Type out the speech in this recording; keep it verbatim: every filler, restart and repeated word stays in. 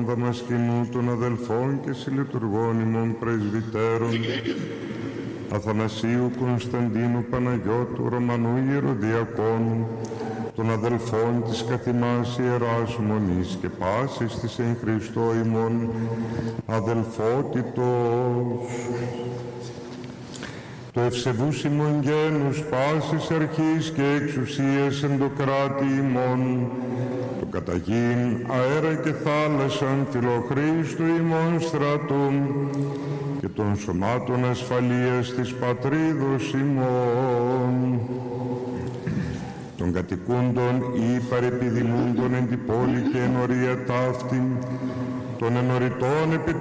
Δαμασκηνού, των αδελφών και συλλειτουργών ημών πρεσβυτέρων, Αθανασίου, Κωνσταντίνου, Παναγιώτου, Ρωμανού, Ιεροδιακόνου, των αδελφών της καθημάς Ιεράς Μονής και πάσης της εν Χριστώ ημών αδελφότητος. Το ευσεβούς ημών γένους πάσης αρχής και εξουσίας εν το κράτη ημών, το καταγήν αέρα και θάλασσαν φιλοχρήστου ημών στρατούν και των σωμάτων ασφαλείας της πατρίδος ημών, των κατοικούντων ή παρεπιδημούντων εν την πόλη και εν ορία ταύτην, των ενωριτών επί